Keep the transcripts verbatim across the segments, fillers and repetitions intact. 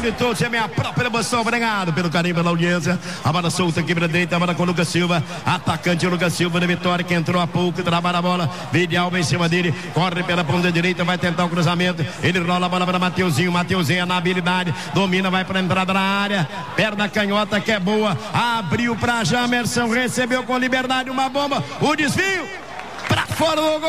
Vitor, é minha própria emoção. Obrigado pelo carinho, pela audiência. A bola solta aqui pra direita, a bola com o Lucas Silva. Atacante Lucas Silva da Vitória, que entrou há pouco, trabalha a bola. Vidal em cima dele, corre pela ponta direita, vai tentar o cruzamento. Ele rola a bola para Mateuzinho. Mateuzinho na habilidade, domina, vai para a entrada da área. Perna canhota que é boa. Abriu para Jamerson, recebeu com liberdade uma bomba. O desvio para fora do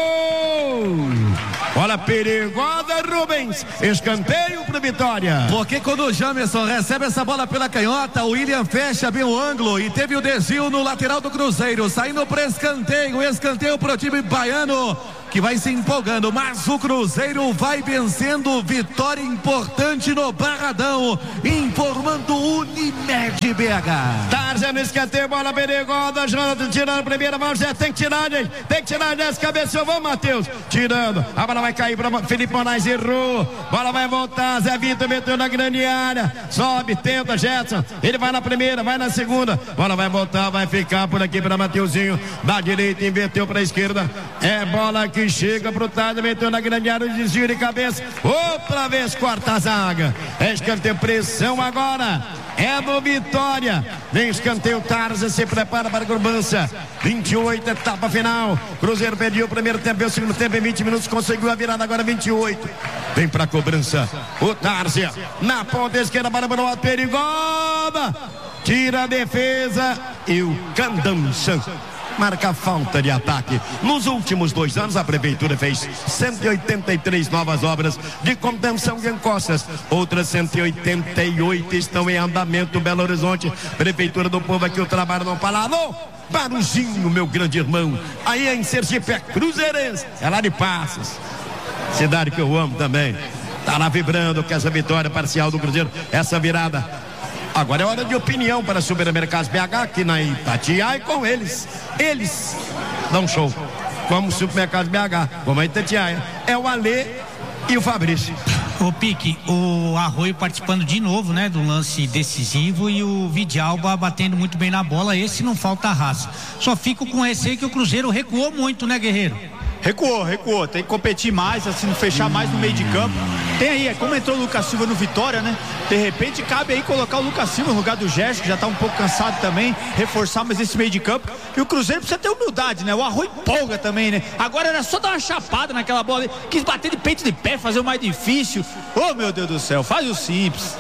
gol. Bola perigosa, Rubens. Escanteio para Vitória. Porque quando o Jamerson recebe essa bola pela canhota, o William fecha bem o ângulo e teve o desvio no lateral do Cruzeiro, saindo para escanteio. Escanteio para o time baiano, que vai se empolgando, mas o Cruzeiro vai vencendo. Vitória importante no Barradão, informando Unimed B H. Tarzan no escanteio, bola perigosa. Jonathan tirando a primeira mão. Zé tem que tirar, gente. Tem que tirar dessa cabeça. Vamos, Matheus. Tirando. A bola vai cair para Felipe Moraes. Errou. Bola vai voltar. Zé Vitor meteu na grande área. Sobe, tenta, Jetson. Ele vai na primeira, vai na segunda. Bola vai voltar, vai ficar por aqui para Mateuzinho. Da direita, inverteu para a esquerda. É bola aqui. Que chega pro Tade, meteu na grande área, desvio de cabeça, outra vez corta a zaga. É escanteio, pressão agora é do Vitória. Vem escanteio, Tarza se prepara para a cobrança. vinte e oito, etapa final. Cruzeiro perdeu o primeiro tempo, o segundo tempo em vinte minutos, conseguiu a virada, agora vinte e oito. Vem para a cobrança o Tarza na ponta esquerda para o perigosa, tira a defesa e o Candançan marca a falta de ataque. Nos últimos dois anos, a Prefeitura fez cento e oitenta e três novas obras de contenção em encostas. Outras cento e oitenta e oito estão em andamento. Belo Horizonte, Prefeitura do Povo, aqui o trabalho não para. Alô, Baruzinho, meu grande irmão. Aí em Sergipe, é Cruzeirense, é lá de Passos. Cidade que eu amo também. Tá lá vibrando com essa vitória parcial do Cruzeiro, essa virada. Agora é hora de opinião para Supermercados B H aqui na Itatiaia, com eles. Eles dão show. Como Supermercados B H, como a Itatiaia. É o Alê e o Fabrício. O Pique, o Arroio participando de novo, né, do lance decisivo, e o Vidalba batendo muito bem na bola. Esse não falta raça. Só fico com receio que o Cruzeiro recuou muito, né, Guerreiro? Recuou, recuou, tem que competir mais, assim, fechar mais no meio de campo. Tem aí, é como entrou o Lucas Silva no Vitória, né? De repente cabe aí colocar o Lucas Silva no lugar do Gerson, que já tá um pouco cansado também, reforçar mais esse meio de campo. E o Cruzeiro precisa ter humildade, né? O Arroio empolga também, né? Agora era só dar uma chapada naquela bola, quis bater de peito de pé, fazer o mais difícil. Oh, meu Deus do céu, faz o simples.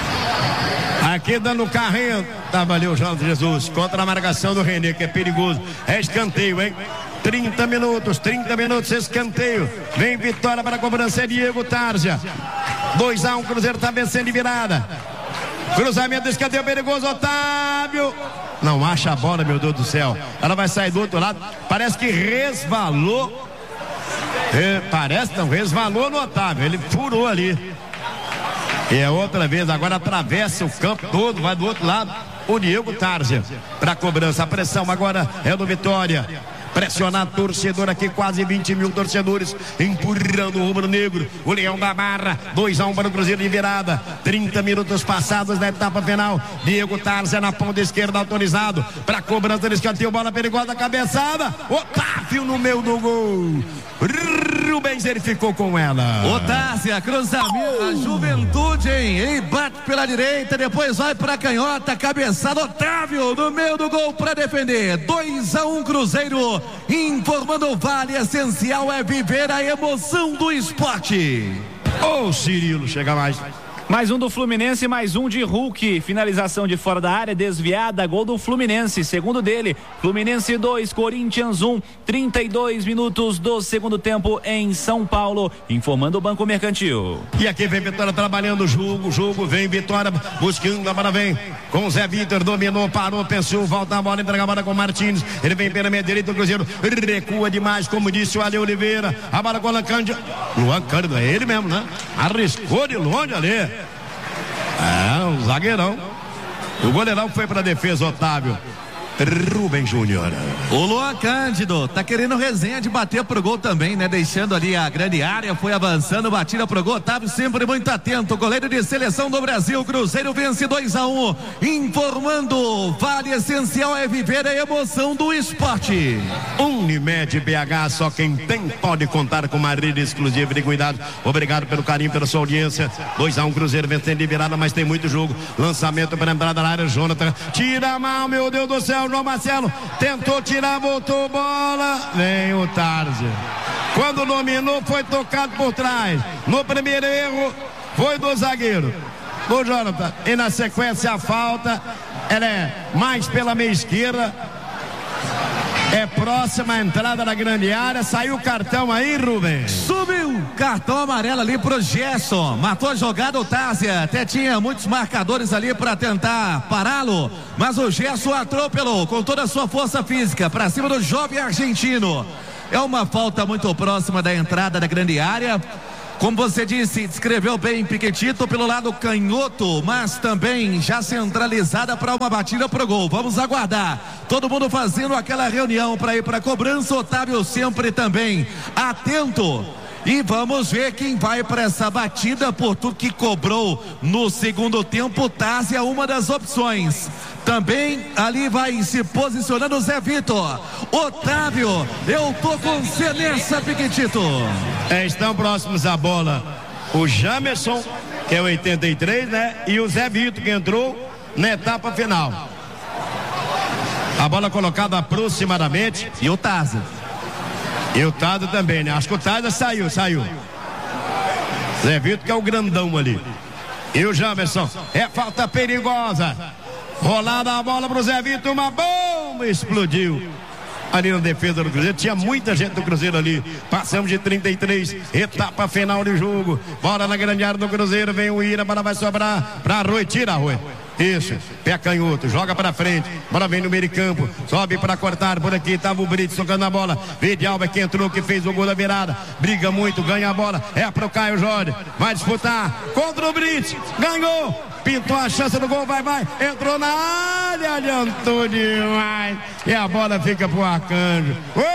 Aqui dando carrinho, tava ali o Jorge Jesus, contra a marcação do Renê, que é perigoso. É escanteio, hein? trinta minutos, trinta minutos, escanteio. Vem Vitória para a cobrança, é Diego Tarja. dois a um, Cruzeiro está vencendo de virada. Cruzamento, escanteio perigoso, Otávio. Não acha a bola, meu Deus do céu. Ela vai sair do outro lado. Parece que resvalou. É, parece, não, resvalou no Otávio. Ele furou ali. E é outra vez, agora atravessa o campo todo, vai do outro lado. O Diego Tarja para a cobrança. A pressão agora é do Vitória. Pressionar torcedor aqui, quase vinte mil torcedores empurrando o rubro-negro. O Leão da Barra, dois a um para o Cruzeiro de virada. trinta minutos passados da etapa final. Diego Tarza na ponta esquerda, autorizado para a cobrança do escanteio, bola perigosa, cabeçada. Otávio no meio do gol. Rubens, ele ficou com ela. Otávio, cruzamento, a Juventude, hein? Ele bate pela direita, depois vai para a canhota, cabeçada, Otávio no meio do gol para defender. dois a um Cruzeiro, informando o Vale, essencial é viver a emoção do esporte. Ô, oh, Cirilo, chega mais. Mais um do Fluminense, mais um de Hulk. Finalização de fora da área, desviada, gol do Fluminense. Segundo dele, Fluminense dois, Corinthians um. trinta e dois minutos do segundo tempo em São Paulo. Informando o Banco Mercantil. E aqui vem Vitória trabalhando o jogo, o jogo vem Vitória buscando a bola, vem com o Zé Vitor, dominou, parou, pensou, volta a bola, entrega a bola com o Martins. Ele vem pela meia direita, o Cruzeiro recua demais, como disse o Ale Oliveira. A bola colocando Luan Cândido, é ele mesmo, né? Arriscou de longe ali. É, um zagueirão. O goleirão foi para a defesa, Otávio. Rubem Júnior. O Luan Cândido tá querendo resenha de bater pro gol também, né? Deixando ali a grande área, foi avançando, batida pro gol. Otávio sempre muito atento. Goleiro de seleção do Brasil. Cruzeiro vence dois a um. Informando, Vale Essencial é viver a emoção do esporte. Unimed B H, só quem tem pode contar com uma rede exclusiva de cuidado. Obrigado pelo carinho, pela sua audiência. dois a um, Cruzeiro vencendo de virada, mas tem muito jogo. Lançamento para a entrada da área, Jonathan. Tira a mão, meu Deus do céu. João Marcelo tentou tirar, voltou bola, vem o Tarja. Quando dominou, foi tocado por trás. No primeiro erro foi do zagueiro, o Jonathan, e na sequência a falta, ela é mais pela meia esquerda, é próxima à entrada da grande área. Saiu o cartão aí, Rubens. Subiu cartão amarelo ali pro Gerson. Matou a jogada o Tárzia. Até tinha muitos marcadores ali para tentar pará-lo, mas o Gerson atropelou com toda a sua força física para cima do jovem argentino. É uma falta muito próxima da entrada da grande área. Como você disse, descreveu bem Piquetito pelo lado canhoto, mas também já centralizada para uma batida pro gol. Vamos aguardar. Todo mundo fazendo aquela reunião para ir para a cobrança. Otávio sempre também atento. E vamos ver quem vai para essa batida por tudo que cobrou no segundo tempo. Tárzia, uma das opções. Também ali vai se posicionando o Zé Vitor. Otávio, eu tô com você nessa, Piquetito. É, estão próximos à bola o Jamerson, que é o oitenta e três, né? E o Zé Vitor, que entrou na etapa final. A bola colocada aproximadamente. E o Tárzia. E o Tárzia também, né? Acho que o Tárzia saiu, saiu. Zé Vitor, que é o grandão ali. E o Jamerson. É falta perigosa. Rolada a bola pro Zé Vitor, uma bomba explodiu ali na defesa do Cruzeiro. Tinha muita gente do Cruzeiro ali. Passamos de trinta e três, etapa final de jogo. Bola na grande área do Cruzeiro, vem o Ira, a bola vai sobrar pra Rui, tira a Rui. Isso, pé canhoto, joga pra frente, bola vem no meio de campo, sobe pra cortar, por aqui tava o Brito tocando a bola, Vidialba que entrou, que fez o gol da virada, briga muito, ganha a bola, é pro Caio Jorge, vai disputar contra o Brito, ganhou, pintou a chance do gol, vai, vai, entrou na área, adiantou demais, e a bola fica pro Arcanjo.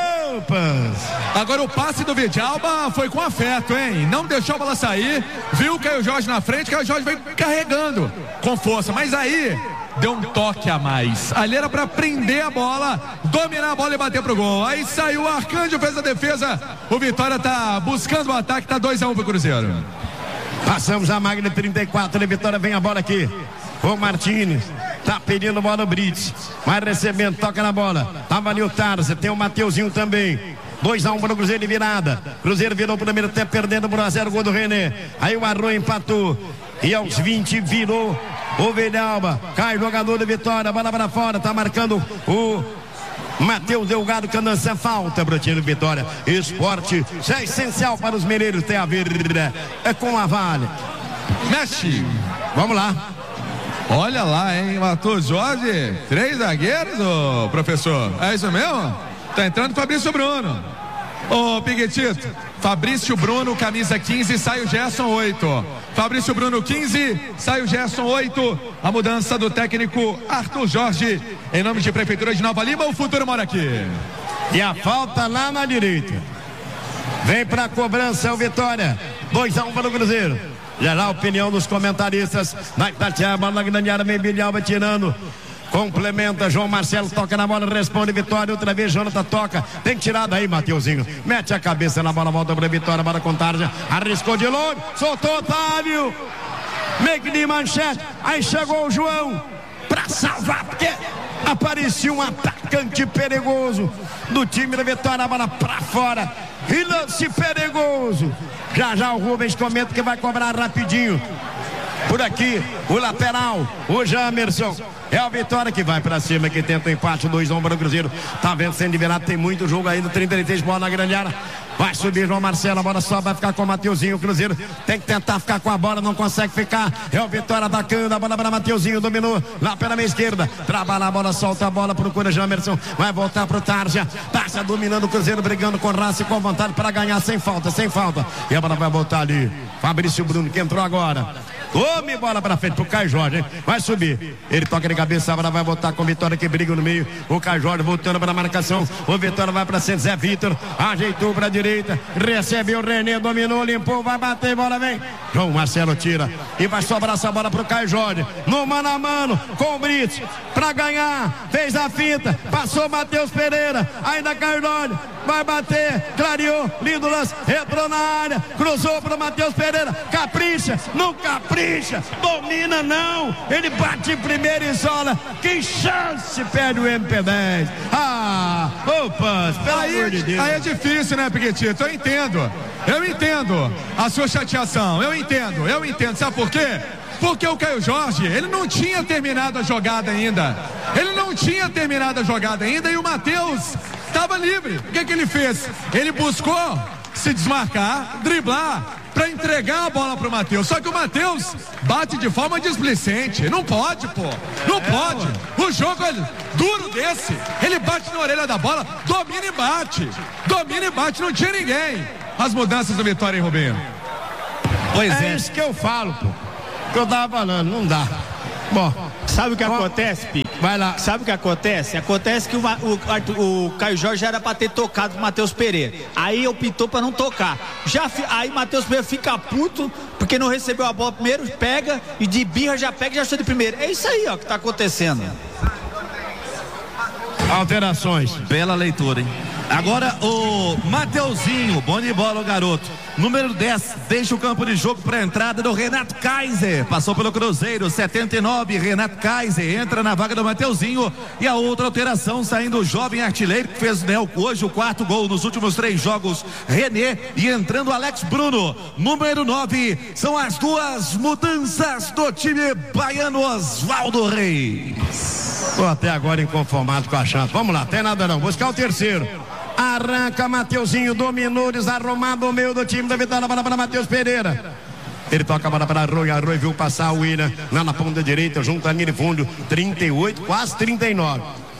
Opa! Agora o passe do Vidialba foi com afeto, hein? Não deixou a bola sair, viu o Caio Jorge na frente, Caio Jorge veio carregando com força, mas aí deu um toque a mais. Ali era pra prender a bola, dominar a bola e bater pro gol. Aí saiu o Arcanjo, fez a defesa. O Vitória tá buscando o ataque, tá dois a um pro Cruzeiro. Passamos a máquina trinta e quatro, a Vitória vem a bola aqui. O Martínez tá pedindo bola o Brits, vai recebendo, toca na bola. Tava ali o Tarza, tem o Mateuzinho também. dois a um para o Cruzeiro de virada. Cruzeiro virou o primeiro tempo, perdendo por um a zero, gol do René. Aí o Arroio empatou. E aos vinte virou o Vidialba. Cai o jogador de Vitória, bola para fora, tá marcando o Matheus Delgado Candança, falta para o time de Vitória. Esporte, isso é essencial para os mineiros, tem a ver é com a Vale. Mexe. Vamos lá. Olha lá, hein, matou Jorge, três zagueiros, ô professor, é isso mesmo? Tá entrando Fabrício Bruno. Ô Piquetito, Fabrício Bruno, camisa quinze, sai o Gerson oito. Fabrício Bruno quinze, sai o Gerson oito. A mudança do técnico Arthur Jorge, em nome de Prefeitura de Nova Lima, o futuro mora aqui. E a falta lá na direita. Vem pra cobrança o Vitória, dois a um para o Cruzeiro. Já lá a opinião dos comentaristas. Na Itatiaia, bola na grande área, vem Bilhão, tirando. Complementa, João Marcelo toca na bola, responde Vitória, outra vez Jonathan toca, tem que tirar daí Mateuzinho, mete a cabeça na bola, volta pra Vitória, bola com Tarja, arriscou de longe, soltou Otávio, meio que de manchete, aí chegou o João pra salvar, porque aparecia um atacante perigoso do time da Vitória, a bola pra fora, e lance perigoso, já já o Rubens comenta que vai cobrar rapidinho. Por aqui, o lateral, o Jamerson. É a Vitória que vai pra cima, que tenta o empate, dois a um para o Cruzeiro. Tá vencendo de virada, tem muito jogo aí no trinta e três, bola na grande área. Vai subir João Marcelo, a bola só vai ficar com o Mateuzinho. O Cruzeiro tem que tentar ficar com a bola, não consegue ficar. É o Vitória atacando, a bola para Mateuzinho, dominou lá pela minha esquerda. Trabalha a bola, solta a bola, procura Jamerson. Vai voltar pro Tarja. Tarja dominando o Cruzeiro, brigando com raça e com vontade para ganhar sem falta, sem falta. E a bola vai voltar ali. Fabrício Bruno que entrou agora. Tome bola pra frente pro Caio Jorge, hein? Vai subir. Ele toca de cabeça, a bola vai voltar com o Vitória que briga no meio. O Caio Jorge voltando para a marcação. O Vitória vai pra cima. Zé Vitor ajeitou pra direita. Recebeu o René, dominou, limpou, vai bater, bola vem. João Marcelo tira e vai sobrar essa bola pro Caio Jorge. No mano a mano com o Brito pra ganhar. Fez a finta, passou Matheus Pereira. Ainda Caio Jorge. Vai bater, clareou, lindo lance, entrou na área, cruzou para Matheus Pereira, capricha, não capricha, domina não, ele bate em primeiro e isola, que chance perde o M P dez. Ah, opa, pelo aí, amor de Deus. Aí é difícil, né, Piquetito? Eu entendo, eu entendo a sua chateação, eu entendo, eu entendo, sabe por quê? Porque o Caio Jorge, ele não tinha terminado a jogada ainda, ele não tinha terminado a jogada ainda e o Matheus estava livre. O que que ele fez? Ele buscou se desmarcar, driblar, para entregar a bola pro Matheus. Só que o Matheus bate de forma displicente. Não pode, pô. Não pode. O jogo é duro desse. Ele bate na orelha da bola, domina e bate. Domina e bate, não tinha ninguém. As mudanças do Vitória, hein, Rubinho? Pois é. É isso que eu falo, pô. Que eu tava falando, não dá. Bom, sabe o que acontece, Pique? Vai lá. Sabe o que acontece? Acontece que o, o, o Caio Jorge já era pra ter tocado pro Matheus Pereira. Aí optou pra não tocar. Já, aí Matheus Pereira fica puto porque não recebeu a bola primeiro, pega e de birra já pega e já chuta de primeiro. É isso aí, ó, que tá acontecendo. Alterações. Bela leitura, hein? Agora o Mateuzinho, bom de bola o garoto. Número dez, deixa o campo de jogo para a entrada do Renato Kaiser. Passou pelo Cruzeiro, setenta e nove, Renato Kaiser entra na vaga do Mateuzinho. E a outra alteração, saindo o jovem artilheiro que fez, né, hoje o quarto gol nos últimos três jogos, René, e entrando Alex Bruno. Número nove, são as duas mudanças do time baiano, Oswaldo Reis. Tô até agora inconformado com a chance. Vamos lá, tem nada não, buscar o terceiro. Arranca Mateuzinho, dominou, desarrumado o meio do time da Vitória, bola para Matheus Pereira. Ele toca a bola para Arroio, Arroio viu passar o William lá na ponta direita, junto a linha de fundo, trinta e oito, quase trinta e nove.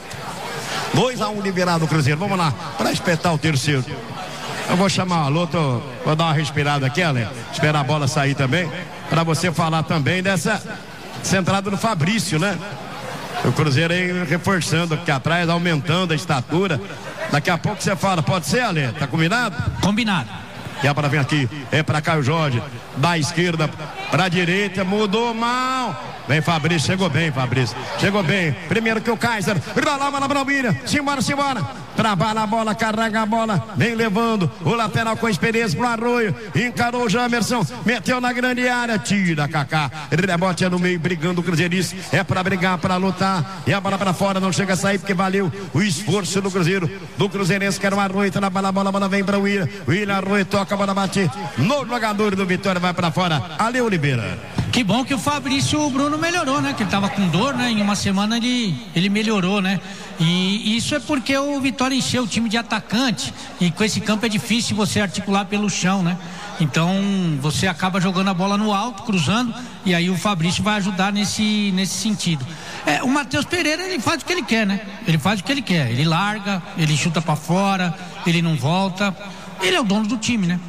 dois a um liberado o Cruzeiro, vamos lá, para espetar o terceiro. Eu vou chamar o alô, tô, vou dar uma respirada aqui, Ale, esperar a bola sair também, para você falar também dessa centrada do Fabrício, né? O Cruzeiro aí reforçando aqui atrás, aumentando a estatura. Daqui a pouco você fala, pode ser, Ale? Tá combinado? Combinado. E a bola vem aqui, é para Caio Jorge, da esquerda para a direita, mudou mal. Vem Fabrício, chegou bem, Fabrício. Chegou bem. Primeiro que o Kaiser, rolava na William, simbora, simbora. Trabalha a bola, carrega a bola, vem levando o lateral com experiência pro Arroio. Encarou o Jamerson, meteu na grande área, tira Kaká. Rebote é no meio, brigando o Cruzeirice. É para brigar, para lutar. E a bola para fora, não chega a sair porque valeu o esforço do Cruzeiro, do Cruzeirense, que era o Arroio. Trabalha a bola, a bola vem para o William. William Arroio toca a bola, bate no jogador do Vitória, vai para fora. Ale Oliveira. Que bom que o Fabrício Bruno melhorou, né? Que ele tava com dor, né? Em uma semana ele, ele melhorou, né? E isso é porque o Vitória encheu o time de atacante e com esse campo é difícil você articular pelo chão, né? Então você acaba jogando a bola no alto, cruzando, e aí o Fabrício vai ajudar nesse, nesse sentido. É, o Matheus Pereira, ele faz o que ele quer, né? Ele faz o que ele quer, ele larga, ele chuta pra fora, ele não volta, ele é o dono do time, né?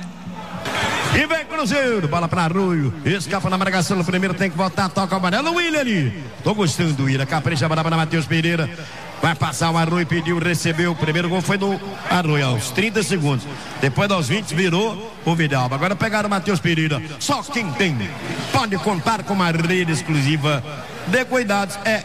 E vem Cruzeiro, bola para Arroio, escapa na marcação no primeiro, tem que voltar, toca o amarelo, o William ali, tô gostando do William, capricha a bola para Matheus Pereira, vai passar o Arroio, pediu, recebeu, o primeiro gol foi do Arroio, aos trinta segundos, depois aos vinte virou o Vidal, agora pegaram o Matheus Pereira, só quem tem, pode contar com uma rede exclusiva de cuidados, é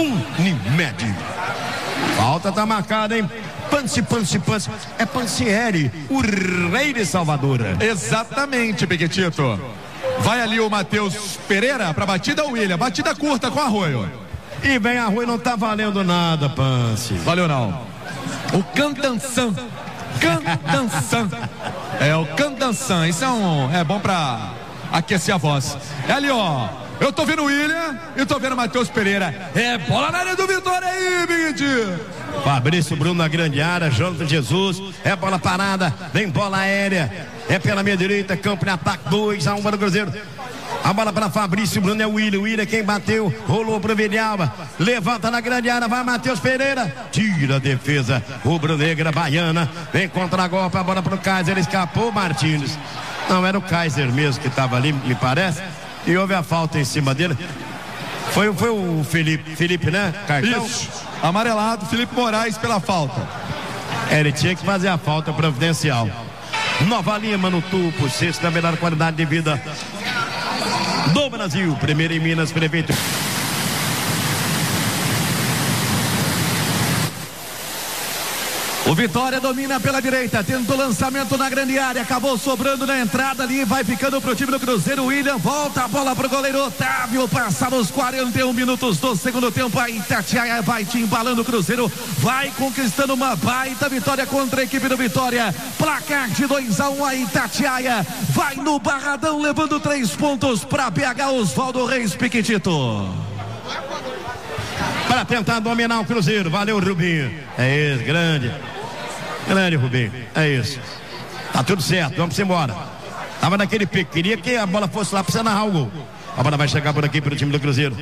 Unimed. Falta tá marcada, hein? Panci, Panci, Panci, é Pancieri, o rei de Salvador. Exatamente, Piquetito. Vai ali o Matheus Pereira para batida, o William, batida curta com Arroio. E vem Arroio, não tá valendo nada, Panci. Valeu não. O Candançan. Candançan. É o Candançan. Isso é um, é bom para aquecer a voz. É ali, ó. Eu tô vendo o William e tô vendo o Matheus Pereira. É bola na área do Vitória aí, Big. Fabrício Bruno na grande área, Jonathan Jesus, é bola parada, vem bola aérea, é pela minha direita, campo de ataque, dois a um para o Cruzeiro. A bola para Fabrício Bruno, é o William, o William quem bateu, rolou pro Vidalba, levanta na grande área, vai Matheus Pereira, tira a defesa, rubro-negra baiana, vem contra a golpe, a bola pro Kaiser, escapou Martins. Não, era o Kaiser mesmo que estava ali, me parece, e houve a falta em cima dele. Foi, foi o Felipe, Felipe, né? Cartão? Isso, amarelado, Felipe Moraes pela falta. Ele tinha que fazer a falta providencial. Nova Lima no tubo, sexta melhor qualidade de vida do Brasil, primeiro em Minas, prefeito. O Vitória domina pela direita, tenta o lançamento na grande área, acabou sobrando na entrada ali, vai ficando pro time do Cruzeiro. William volta a bola pro goleiro Otávio, passados quarenta e um minutos do segundo tempo, a Itatiaia vai te embalando, o Cruzeiro vai conquistando uma baita vitória contra a equipe do Vitória, placar de dois a um, a Itatiaia vai no Barradão levando três pontos para B H. Oswaldo Reis Piquitito. Para tentar dominar o Cruzeiro, valeu Rubinho, é isso, grande. Grande Rubinho, é isso. Tá tudo certo, vamos embora. Tava naquele pique, queria que a bola fosse lá pra você narrar o gol. A bola vai chegar por aqui pro time do Cruzeiro.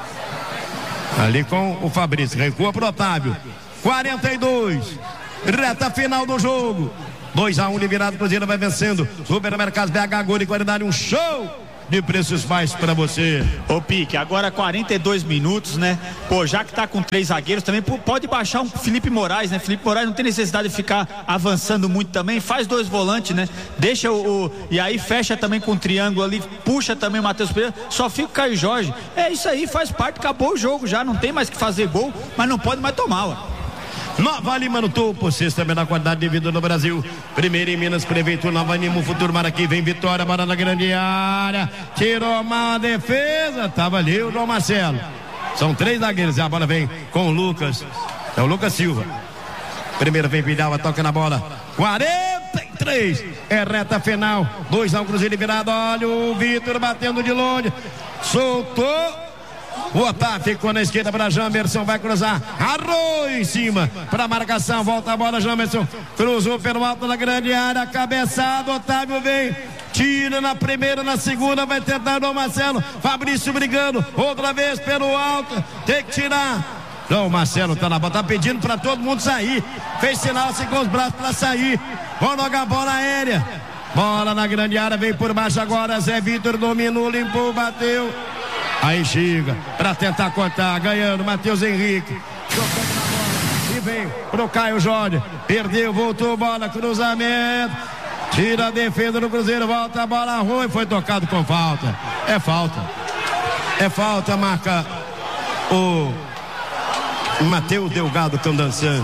Ali com o Fabrício, recua pro Otávio. quarenta e dois, reta final do jogo. dois a um de virada, Cruzeiro vai vencendo. Supermercados B H, gol de qualidade, um show de preços baixos para você. Ô Pique, agora quarenta e dois minutos, né? Pô, já que tá com três zagueiros também, pode baixar um Felipe Moraes, né? Felipe Moraes não tem necessidade de ficar avançando muito também, faz dois volantes, né? Deixa o, o e aí fecha também com o triângulo ali, puxa também o Matheus Pereira, só fica o Caio Jorge. É isso aí, faz parte, acabou o jogo já, não tem mais que fazer gol, mas não pode mais tomar, ó. Nova Lima no topo, sexta melhor qualidade de vida no Brasil, primeiro em Minas, prefeito Nova Lima, o futuro Maraqui, vem Vitória, bola na grande área, tirou uma defesa, tava ali o João Marcelo, são três zagueiros, e a bola vem com o Lucas, é o Lucas Silva, primeiro vem Vidal, toca na bola, quarenta e três, é reta final, dois a um Cruzeiro virado, olha o Vitor batendo de longe, soltou, o Otávio ficou na esquerda para Jamerson, vai cruzar, arrou em cima para marcação, volta a bola, Jamerson cruzou pelo alto na grande área, cabeçado, Otávio vem, tira na primeira, na segunda, vai tentar o Marcelo, Fabrício brigando, outra vez pelo alto, tem que tirar. Então o Marcelo tá na bola, tá pedindo para todo mundo sair, fez sinal assim com os braços para sair, vamos jogar bola aérea, bola na grande área, vem por baixo agora, Zé Vitor dominou, limpou, bateu. Aí chega para tentar cortar, ganhando Matheus Henrique, tocando na bola e vem pro Caio Jorge, perdeu, voltou, bola, cruzamento, tira a defesa do Cruzeiro, volta a bola ruim, foi tocado com falta, é falta, é falta, marca o Matheus Delgado Candançan.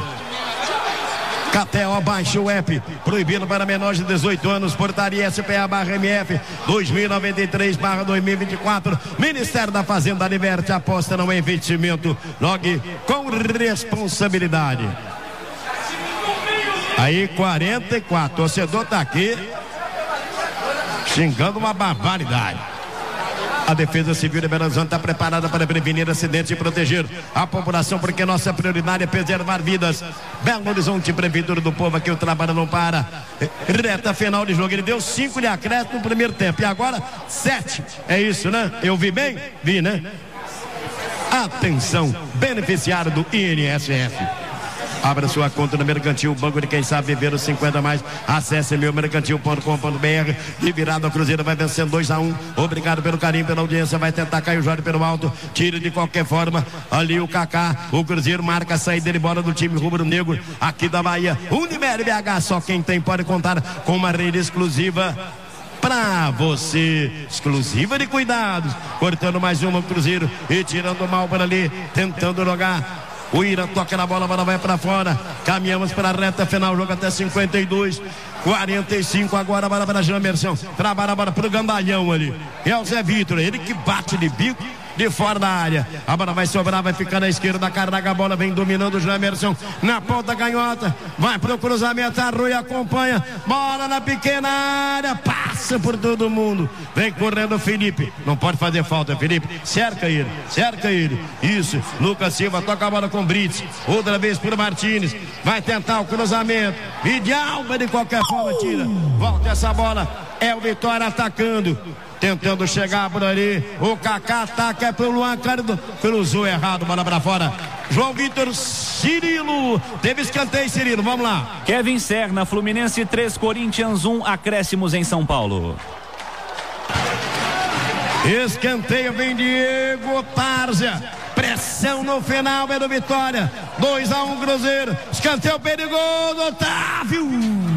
K T O, baixe o app, proibido para menores de dezoito anos, portaria S P A barra M F dois mil e noventa e três barra dois mil e vinte e quatro, Ministério da Fazenda, Liberte, aposta não é investimento, logue com responsabilidade. Aí quarenta e quatro, torcedor tá aqui xingando uma barbaridade. A Defesa Civil de Belo Horizonte está preparada para prevenir acidentes e proteger a população, porque nossa prioridade é preservar vidas. Belo Horizonte, Prefeitura do Povo, aqui o trabalho não para. Reta final de jogo, ele deu cinco de acréscimo no primeiro tempo e agora sete. É isso, né? Eu vi bem? Vi, né? Atenção, beneficiário do I N S S. Abra sua conta no Mercantil, banco de quem sabe viver os cinquenta mais. Acesse meu mercantil ponto com ponto b r. De virada, a Cruzeiro vai vencendo dois a um. Obrigado pelo carinho, pela audiência. Vai tentar cair o Jorge pelo alto. Tira de qualquer forma. Ali o Kaká. O Cruzeiro marca a saída dele, bola do time rubro-negro aqui da Bahia. Unimed B H, só quem tem pode contar com uma rede exclusiva pra você, exclusiva de cuidados. Cortando mais uma o Cruzeiro e tirando mal para ali, tentando jogar. O Ira toca na bola, a bola vai para fora. Caminhamos para a reta final, jogo até cinquenta e dois, quarenta e cinco. Agora a bola para Jamerson. Trabalha a bola para o Gandalhão ali. É o Zé Vitor, ele que bate de bico de fora da área. A bola vai sobrar, vai ficar na esquerda, carrega a bola, vem dominando o Jamerson na ponta canhota, vai pro cruzamento, a Rui acompanha, bola na pequena área, passa por todo mundo, vem correndo o Felipe, não pode fazer falta, Felipe, cerca ele, cerca ele, isso, Lucas Silva toca a bola com Brits, outra vez por Martins, vai tentar o cruzamento, Vidalba de qualquer forma tira, volta essa bola, é o Vitória atacando, tentando chegar por ali, o Kaká ataca, é pro Luan Cândido, cruzou errado, bola pra fora, João Vitor, Cirilo, teve escanteio, Cirilo, vamos lá. Kevin Serna, Fluminense três, Corinthians um, acréscimos em São Paulo. Escanteio, vem Diego Tárzia, pressão no final, é do Vitória, dois a um Cruzeiro, escanteio perigoso, Otávio,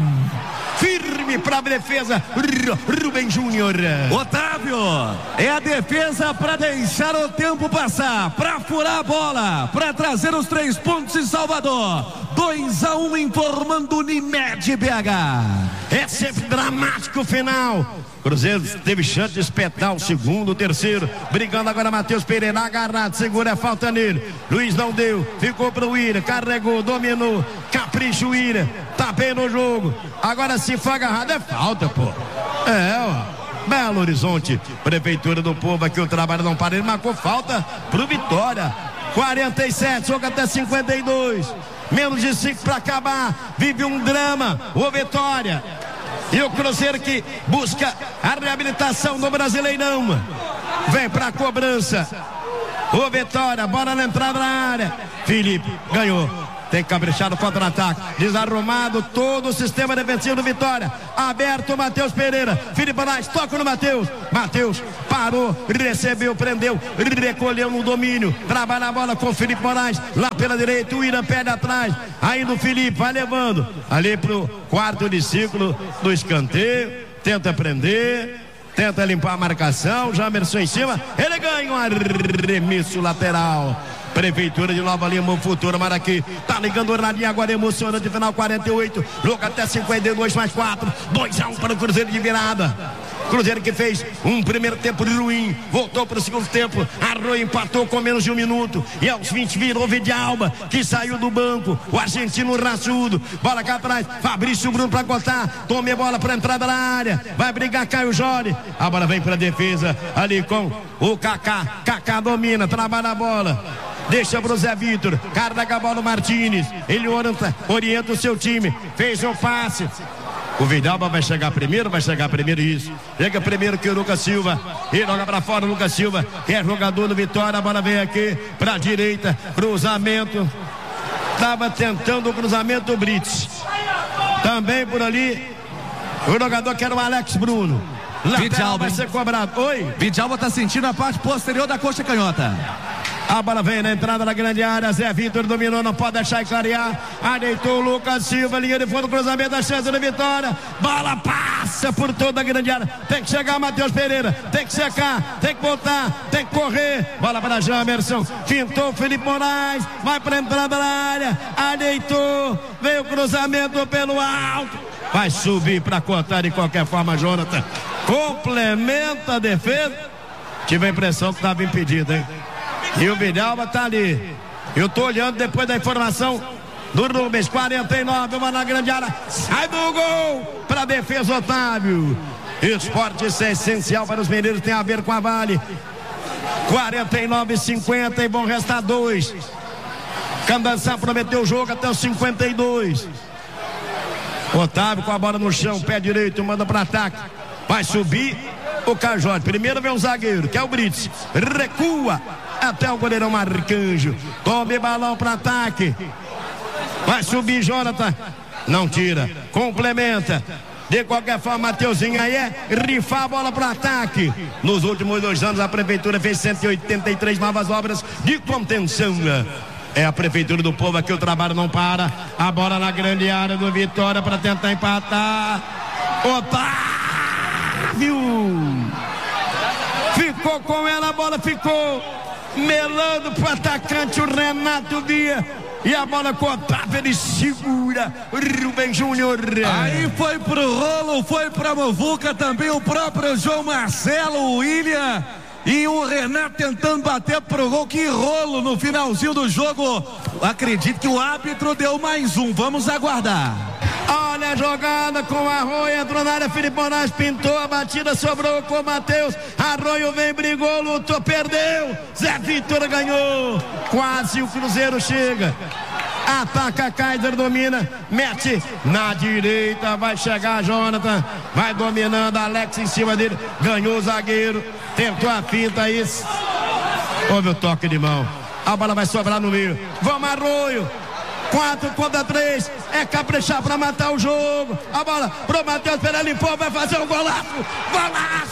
firme para a defesa, Rubem Júnior. Otávio, é a defesa para deixar o tempo passar, para furar a bola, para trazer os três pontos em Salvador. dois a um informando Unimed B H. É sempre dramático o final. Cruzeiro teve chance de espetar o segundo, o terceiro, brigando agora Matheus Pereira, agarrado, segura a falta nele, Luiz não deu, ficou pro Ira, carregou, dominou, capricho o Ira, tá bem no jogo, agora se for agarrado é falta, pô, é, ó, Belo Horizonte, Prefeitura do Povo, aqui o trabalho não para, ele marcou falta pro Vitória, quarenta e sete, jogo até cinquenta e dois, menos de cinco para acabar, vive um drama, o Vitória. E o Cruzeiro que busca a reabilitação do Brasileirão. Vem pra cobrança. O Vitória, bola na entrada na área. Felipe ganhou. Tem que caprichar no contra-ataque. Desarrumado todo o sistema defensivo do Vitória. Aberto o Matheus Pereira. Felipe Moraes toca no Matheus. Matheus parou, recebeu, prendeu, recolheu no domínio. Trabalha a bola com o Felipe Moraes. Lá pela direita, o Irã perde atrás. Ainda o Felipe vai levando. Ali pro quarto de ciclo do escanteio. Tenta prender. Tenta limpar a marcação. Jamerson em cima. Ele ganha um arremesso lateral. Prefeitura de Nova Lima, Futuro Maraqui, tá ligando o radinho agora, emocionante, final quarenta e oito, jogo até cinquenta e dois mais quatro, dois a um para o Cruzeiro de virada. Cruzeiro que fez um primeiro tempo ruim, voltou para o segundo tempo, Arroio empatou com menos de um minuto, e aos vinte virou Vidalba, que saiu do banco, o argentino raçudo, bola cá atrás, Fabrício Bruno para cortar, tome a bola para entrada na área, vai brigar Caio Jorge, a bola vem para a defesa, ali com o Kaká, Kaká domina, trabalha a bola, deixa pro Zé Vitor, carrega a bola no Martins, ele orienta, orienta o seu time, fez o passe, o Vidalba vai chegar primeiro, vai chegar primeiro isso, chega primeiro que o Lucas Silva, ele joga pra fora o Lucas Silva, que é jogador do Vitória, a bola vem aqui pra direita, cruzamento, tava tentando o cruzamento o Brits, também por ali, o jogador que era o Alex Bruno, lateral vai ser cobrado, oi? Vidalba tá sentindo a parte posterior da coxa canhota. A bola vem na entrada da grande área, Zé Vitor dominou, não pode deixar clarear, ajeitou o Lucas Silva, linha de fundo, cruzamento, a chance da vitória, bola passa por toda a grande área, tem que chegar Matheus Pereira, tem que secar, tem que voltar, tem que correr, bola para Jamerson, fintou Felipe Moraes, vai para a entrada da área, ajeitou, veio o cruzamento pelo alto, vai subir para cortar de qualquer forma, Jonathan, complementa a defesa, tive a impressão que estava impedido, hein? E o Vidalba tá ali. Eu tô olhando depois da informação do Rubens, quarenta e nove, uma na grande área, sai do gol para defesa Otávio. Esporte, isso é essencial para os mineiros, tem a ver com a Vale. quarenta e nove, cinquenta e vão restar dois. Candançá prometeu o jogo até os cinquenta e dois. Otávio com a bola no chão, pé direito, manda para ataque. Vai subir o Cajote. Primeiro vem o zagueiro, que é o Brits. Recua até o goleirão Marcanjo. Tome balão para ataque. Vai subir Jonathan. Não tira. Complementa. De qualquer forma, Mateuzinho aí é rifar a bola para ataque. Nos últimos dois anos, a Prefeitura fez cento e oitenta e três novas obras de contenção. É a Prefeitura do Povo, aqui o trabalho não para. A bola na grande área do Vitória para tentar empatar. Otávio ficou com ela, a bola ficou melando pro atacante o Renato Via, e a bola com o Otávio, ele segura o Rubem Júnior. Aí foi pro rolo, foi pra Movuca também o próprio João Marcelo, o William, E o Renato tentando bater pro gol. Que rolo no finalzinho do jogo. Acredito que o árbitro deu mais um. Vamos aguardar. Olha a jogada com o Arroio, entrou na área, Felipe Moraes pintou a batida, sobrou com o Matheus. Arroio vem, brigou, lutou, perdeu. Zé Vitor ganhou. Quase o Cruzeiro chega. Ataca Kaiser, domina, mete na direita, vai chegar Jonathan, vai dominando, Alex em cima dele, ganhou o zagueiro, tentou a finta aí. Houve o toque de mão. A bola vai sobrar no meio. Vamos, Arroio. Quatro contra três, é caprichar pra matar o jogo. A bola pro Matheus Pereira, limpou, vai fazer um golaço. Golaço!